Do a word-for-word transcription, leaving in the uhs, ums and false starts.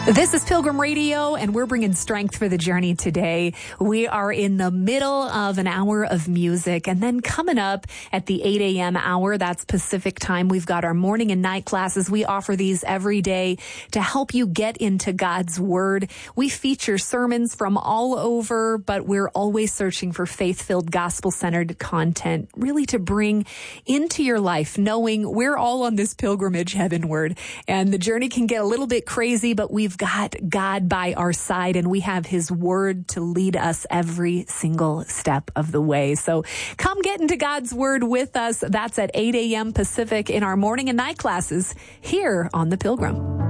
This is Pilgrim Radio, and we're bringing strength for the journey today. We are in the middle of an hour of music, and then coming up at the eight a.m. hour, that's Pacific time, we've got our morning and night classes. We offer these every day to help you get into God's Word. We feature sermons from all over, but we're always searching for faith-filled, gospel-centered content, really to bring into your life, knowing we're all on this pilgrimage heavenward, and the journey can get a little bit crazy, but we've got God by our side, and we have His Word to lead us every single step of the way. So come get into God's Word with us. That's at eight a.m. Pacific in our morning and night classes here on The Pilgrim.